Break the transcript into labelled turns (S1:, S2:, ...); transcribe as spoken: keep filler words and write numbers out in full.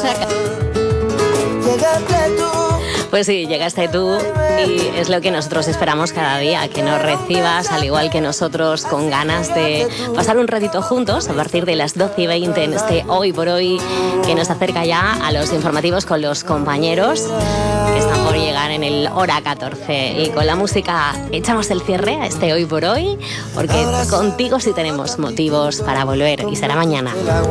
S1: sea que...
S2: Pues sí, llegaste tú y es lo que nosotros esperamos cada día, que nos recibas, al igual que nosotros, con ganas de pasar un ratito juntos a partir de las doce y veinte en este Hoy por Hoy, que nos acerca ya a los informativos con los compañeros que están por llegar en el hora catorce. Y con la música echamos el cierre a este Hoy por Hoy, porque contigo sí tenemos motivos para volver y será mañana.